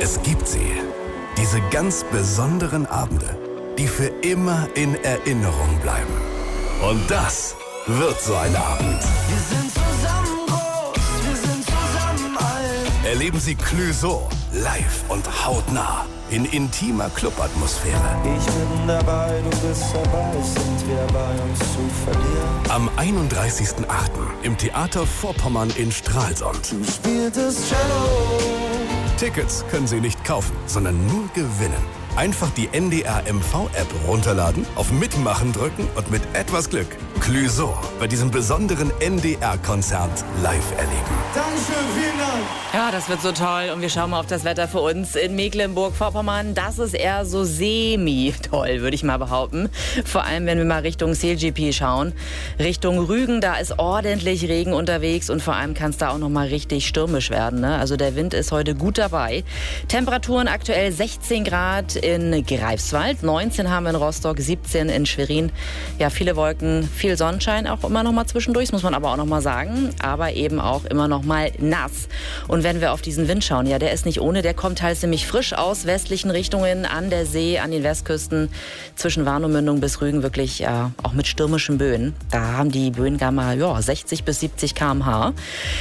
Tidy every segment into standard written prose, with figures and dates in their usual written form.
Es gibt sie. Diese ganz besonderen Abende, die für immer in Erinnerung bleiben. Und das wird so ein Abend. Wir sind zusammen groß, wir sind zusammen alt. Erleben Sie Clouseau live und hautnah in intimer Clubatmosphäre. Ich bin dabei, du bist dabei, sind wir bei uns zu verlieren. Am 31.08. im Theater Vorpommern in Stralsund. Du spieltest Cello. Tickets können Sie nicht kaufen, sondern nur gewinnen. Einfach die NDR MV-App runterladen, auf Mitmachen drücken und mit etwas Glück Clouseau bei diesem besonderen NDR-Konzert live erleben. Dankeschön, vielen Dank. Ja, das wird so toll. Und wir schauen mal auf das Wetter für uns in Mecklenburg-Vorpommern. Das ist eher so semi-toll, würde ich mal behaupten. Vor allem, wenn wir mal Richtung CLGP schauen. Richtung Rügen, da ist ordentlich Regen unterwegs und vor allem kann es da auch noch mal richtig stürmisch werden. Ne? Also der Wind ist heute gut dabei. Temperaturen aktuell 16 Grad in Greifswald, 19 haben wir in Rostock, 17 in Schwerin. Ja, viele Wolken, viel Sonnenschein auch immer noch mal zwischendurch, muss man aber auch noch mal sagen. Aber eben auch immer noch mal nass. Und wenn wir auf diesen Wind schauen, ja, der ist nicht ohne, der kommt teils nämlich frisch aus westlichen Richtungen an der See, an den Westküsten, zwischen Warnemündung bis Rügen wirklich auch mit stürmischen Böen. Da haben die Böen gar mal 60 bis 70 km/h.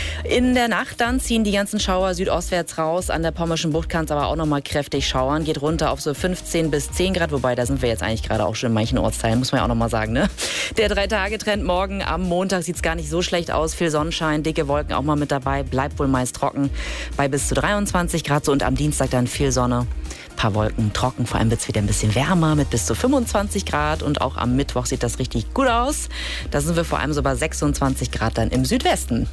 In der Nacht dann ziehen die ganzen Schauer südostwärts raus. An der Pommerschen Bucht kann es aber auch noch mal kräftig schauern. Geht runter auf so 15 bis 10 Grad, wobei da sind wir jetzt eigentlich gerade auch schon in manchen Ortsteilen, muss man ja auch noch mal sagen. Ne? Der 3-Tage-Trend morgen am Montag sieht es gar nicht so schlecht aus. Viel Sonnenschein, dicke Wolken auch mal mit dabei. Bleibt wohl meist trocken bei bis zu 23 Grad. So, und am Dienstag dann viel Sonne, ein paar Wolken, trocken. Vor allem wird es wieder ein bisschen wärmer mit bis zu 25 Grad. Und auch am Mittwoch sieht das richtig gut aus. Da sind wir vor allem so bei 26 Grad dann im Südwesten.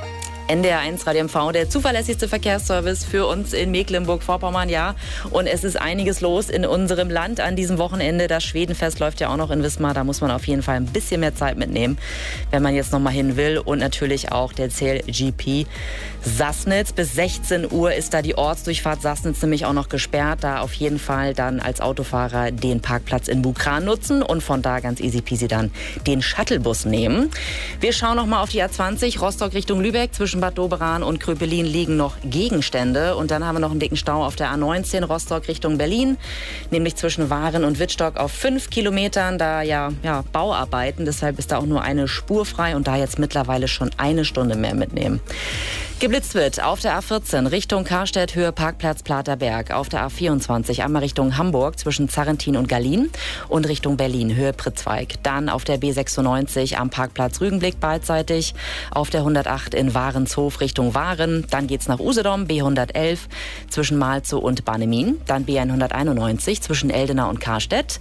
NDR 1 Radio MV, der zuverlässigste Verkehrsservice für uns in Mecklenburg-Vorpommern, ja. Und es ist einiges los in unserem Land an diesem Wochenende. Das Schwedenfest läuft ja auch noch in Wismar. Da muss man auf jeden Fall ein bisschen mehr Zeit mitnehmen, wenn man jetzt noch mal hin will. Und natürlich auch der CLGP Sassnitz. Bis 16 Uhr ist da die Ortsdurchfahrt Sassnitz nämlich auch noch gesperrt. Da auf jeden Fall dann als Autofahrer den Parkplatz in Bukran nutzen und von da ganz easy peasy dann den Shuttlebus nehmen. Wir schauen noch mal auf die A20 Rostock Richtung Lübeck. Zwischen Bad Doberan und Kröpelin liegen noch Gegenstände. Und dann haben wir noch einen dicken Stau auf der A19 Rostock Richtung Berlin, nämlich zwischen Waren und Wittstock auf 5 Kilometern. Da ja Bauarbeiten, deshalb ist da auch nur eine Spur frei und da jetzt mittlerweile schon eine Stunde mehr mitnehmen. Geblitzt wird auf der A14 Richtung Karstedt, Höhe Parkplatz Platerberg. Auf der A24 einmal Richtung Hamburg zwischen Zarrentin und Gallien und Richtung Berlin, Höhe Pritzweig. Dann auf der B96 am Parkplatz Rügenblick beidseitig. Auf der 108 in Warenshof Richtung Waren. Dann geht's nach Usedom, B111 zwischen Malzow und Bannemin. Dann B191 zwischen Eldena und Karstedt.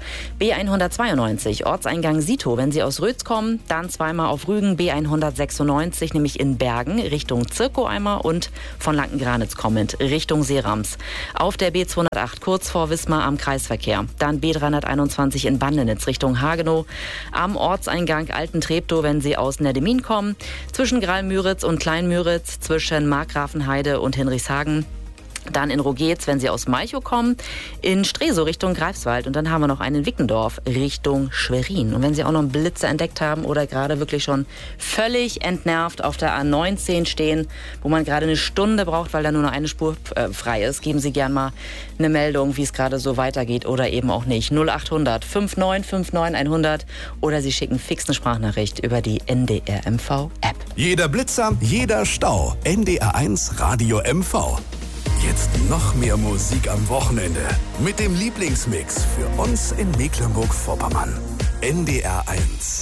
B192 Ortseingang Sito, wenn Sie aus Rötz kommen. Dann zweimal auf Rügen, B196, nämlich in Bergen Richtung Zirkow einmal und von Lankengranitz kommend Richtung Seerams. Auf der B208 kurz vor Wismar am Kreisverkehr. Dann B321 in Bandenitz Richtung Hagenow. Am Ortseingang Alten-Treptow, wenn Sie aus Neddemin kommen. Zwischen Graal-Müritz und Klein-Müritz, zwischen Markgrafenheide und Hinrichshagen. Dann in Rogetz, wenn Sie aus Malchow kommen, in Stresow Richtung Greifswald. Und dann haben wir noch einen in Wickendorf Richtung Schwerin. Und wenn Sie auch noch einen Blitzer entdeckt haben oder gerade wirklich schon völlig entnervt auf der A19 stehen, wo man gerade eine Stunde braucht, weil da nur noch eine Spur frei ist, geben Sie gern mal eine Meldung, wie es gerade so weitergeht oder eben auch nicht. 0800 5959 100 oder Sie schicken fix eine Sprachnachricht über die NDR MV App. Jeder Blitzer, jeder Stau. NDR 1 Radio MV. Jetzt noch mehr Musik am Wochenende mit dem Lieblingsmix für uns in Mecklenburg-Vorpommern. NDR 1.